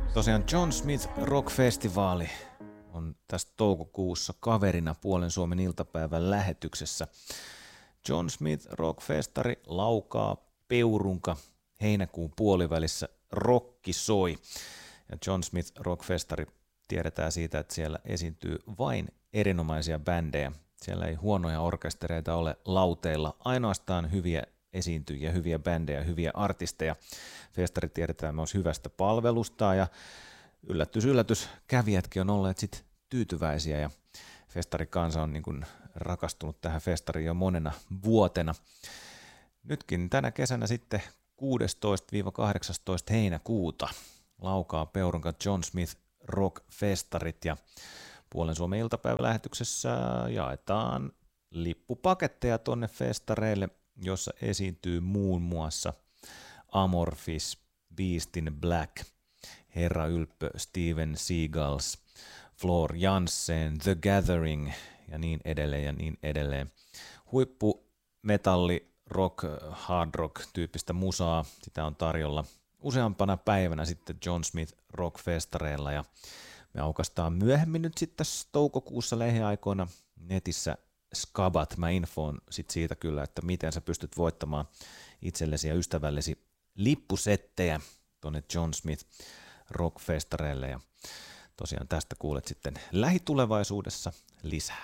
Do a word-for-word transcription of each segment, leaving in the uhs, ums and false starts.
Tosiaan John Smith Rock-festivaali on tästä toukokuussa kaverina Puolen Suomen iltapäivän lähetyksessä. John Smith Rock-festari laukaa peurunka heinäkuun puolivälissä rokki soi. Ja John Smith Rock-festari tiedetään siitä, että siellä esiintyy vain erinomaisia bändejä. Siellä ei huonoja orkestereita ole lauteilla, ainoastaan hyviä esiintyjiä, hyviä bändejä, hyviä artisteja. Festari tiedetään myös hyvästä palvelusta ja yllätys, yllätys, kävijätkin on olleet sit tyytyväisiä ja festarikansa on niin kuin rakastunut tähän festariin jo monena vuotena. Nytkin tänä kesänä sitten kuudestoista kahdeksastoista heinäkuuta laukaa peurunka John Smith Rock-festarit ja Puolen Suomen iltapäivälähetyksessä jaetaan lippupaketteja tonne festareille, jossa esiintyy muun muassa Amorphis, Beast in Black, Herra Ylppö, Steven Seagals, Floor Jansen, The Gathering ja niin edelleen ja niin edelleen. Huippumetalli, rock, hard rock tyyppistä musaa, sitä on tarjolla useampana päivänä sitten John Smith Rock-festareilla ja me aukastaan myöhemmin nyt sitten toukokuussa lähiaikoina netissä Skabat. Mä infoon sit siitä kyllä, että miten sä pystyt voittamaan itsellesi ja ystävällesi lippusettejä tuonne John Smith Rock-festareille ja tosiaan tästä kuulet sitten lähitulevaisuudessa lisää.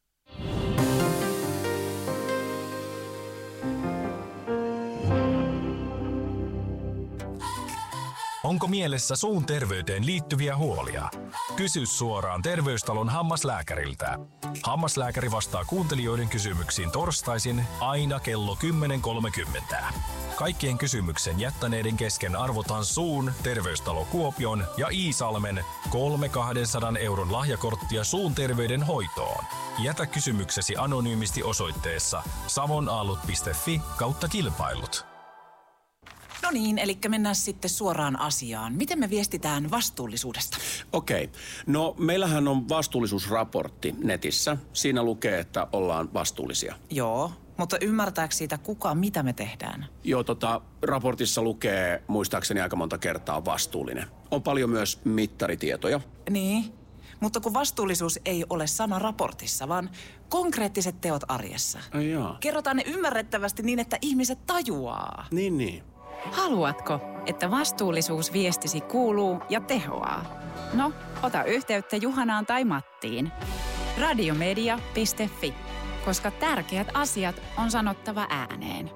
Onko mielessä suun terveyteen liittyviä huolia? Kysy suoraan Terveystalon hammaslääkäriltä. Hammaslääkäri vastaa kuuntelijoiden kysymyksiin torstaisin aina kello kymmenen kolmekymmentä. Kaikkien kysymyksen jättäneiden kesken arvotaan suun, Terveystalo Kuopion ja Iisalmen kolme kaksisataa euron lahjakorttia suun terveyden hoitoon. Jätä kysymyksesi anonyymisti osoitteessa savonaalut piste fi kautta kilpailut. No niin, eli mennään sitten suoraan asiaan. Miten me viestitään vastuullisuudesta? Okei. Okay. No meillähän on vastuullisuusraportti netissä. Siinä lukee, että ollaan vastuullisia. Joo, mutta ymmärtääkö siitä kuka, mitä me tehdään? Joo, tota, raportissa lukee muistaakseni aika monta kertaa vastuullinen. On paljon myös mittaritietoja. Niin, mutta kun vastuullisuus ei ole sana raportissa, vaan konkreettiset teot arjessa. Ai jaa. Kerrotaan ne ymmärrettävästi niin, että ihmiset tajuaa. Niin, niin. Haluatko, että vastuullisuusviestisi kuuluu ja tehoaa? No, ota yhteyttä Juhanaan tai Mattiin. radiomedia piste fi, koska tärkeät asiat on sanottava ääneen.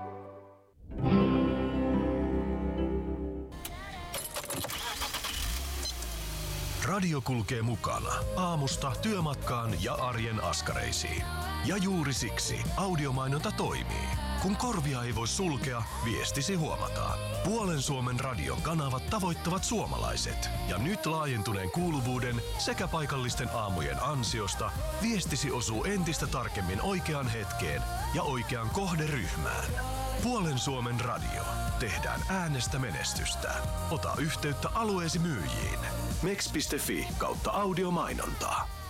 Radio kulkee mukana aamusta työmatkaan ja arjen askareisiin. Ja juuri siksi audiomainonta toimii. Kun korvia ei voi sulkea, viestisi huomataan. Puolen Suomen radion kanavat tavoittavat suomalaiset. Ja nyt laajentuneen kuuluvuuden sekä paikallisten aamujen ansiosta viestisi osuu entistä tarkemmin oikeaan hetkeen ja oikeaan kohderyhmään. Puolen Suomen radio. Tehdään äänestä menestystä. Ota yhteyttä alueesi myyjiin. meks piste fi kautta audiomainontaa.